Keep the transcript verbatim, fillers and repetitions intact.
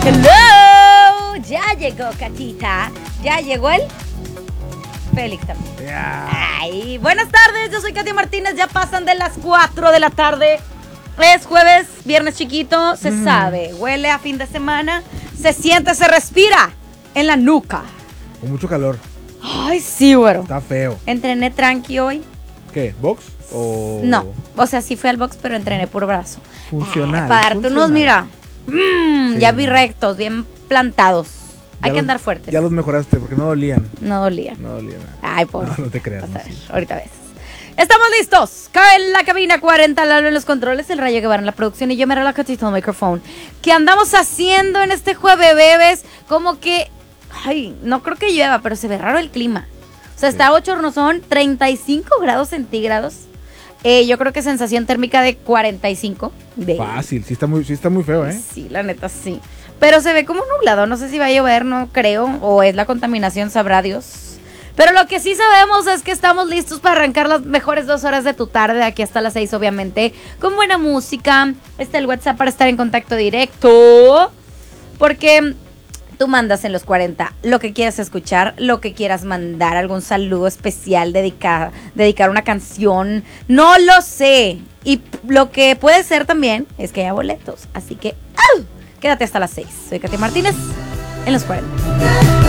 Hello, ya llegó Catita, ya llegó el Félix también. Yeah. Ay, buenas tardes, yo soy Katy Martínez, ya pasan de las cuatro de la tarde. Es jueves, viernes chiquito, se mm. sabe, huele a fin de semana, se siente, se respira en la nuca. Con mucho calor. Ay, sí, güero. Está feo. Entrené tranqui hoy. ¿Qué? ¿Box? O... No, o sea, sí fui al box, pero entrené puro brazo. Funcional. Ay, para darte funcional. unos, mira, mmm, Sí. ya vi rectos, bien plantados. Ya Hay que los, andar fuertes. Ya los mejoraste porque no dolían. No dolía. No dolían. Ay, pobre. No, no te creas. Vas No, a ver, sí. ahorita ves. Estamos listos. Cabe en la cabina cuarenta, Lalo en los controles, el Rayo Guevara en la producción y yo me la Catita en el micrófono. ¿Qué andamos haciendo en este jueves, bebés? Como que, ay, no creo que llueva, pero se ve raro el clima. O sea, está bochornosón, treinta y cinco grados centígrados. Eh, yo creo que sensación térmica de cuarenta y cinco. De... Fácil, sí está, muy, sí está muy feo, ¿eh? Sí, la neta, sí. Pero se ve como nublado, no sé si va a llover, no creo, o es la contaminación, sabrá Dios. Pero lo que sí sabemos es que estamos listos para arrancar las mejores dos horas de tu tarde, de aquí hasta las seis, obviamente, con buena música. Está el WhatsApp para estar en contacto directo, porque tú mandas en los cuarenta lo que quieras escuchar, lo que quieras mandar, algún saludo especial, dedicar, dedicar una canción, no lo sé. Y lo que puede ser también es que haya boletos, así que ¡au! Quédate hasta las seis. Soy Katy Martínez en los cuarenta.